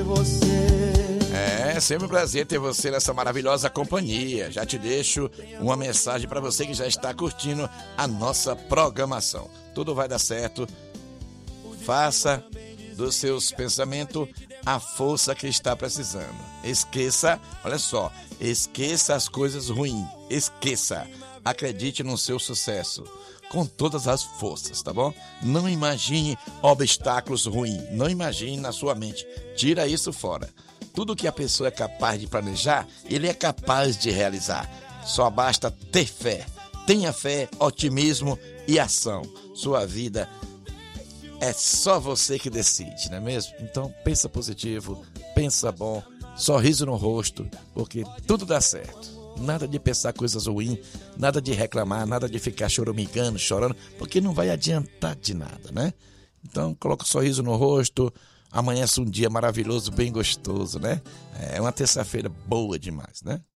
você. É sempre um prazer ter você nessa maravilhosa companhia. Já te deixo uma mensagem para você que já está curtindo a nossa programação. Tudo vai dar certo. Faça dos seus pensamentos a força que está precisando. Esqueça, olha só, esqueça as coisas ruins. Esqueça. Acredite no seu sucesso com todas as forças, tá bom? Não imagine obstáculos ruins. Não imagine na sua mente. Tira isso fora. Tudo que a pessoa é capaz de planejar, ele é capaz de realizar. Só basta ter fé. Tenha fé, otimismo e ação. Sua vida é só você que decide, não é mesmo? Então pensa positivo, pensa bom, sorriso no rosto, porque tudo dá certo. Nada de pensar coisas ruins, nada de reclamar, nada de ficar choramingando, chorando, porque não vai adiantar de nada, né? Então coloca um sorriso no rosto, amanhece um dia maravilhoso, bem gostoso, né? É uma terça-feira boa demais, né?